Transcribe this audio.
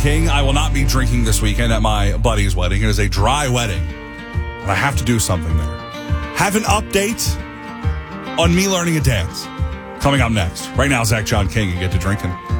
King. I will not be drinking this weekend at my buddy's wedding. It is a dry wedding, and I have to do something there. Have an update on me learning a dance coming up next. Right now, Zach John King, and get to drinking.